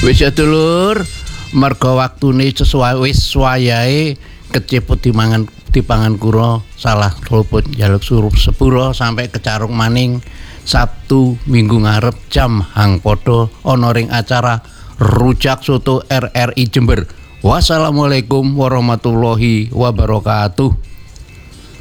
Wis ya dulur, merga waktune wis wayahe keceput dipangan kura salah luput njaluk surup sepura sampai kecarung maning Sabtu minggu ngarep jam hang padha ana ring acara Rujak Soto RRI Jember. Wassalamualaikum warahmatullahi wabarakatuh.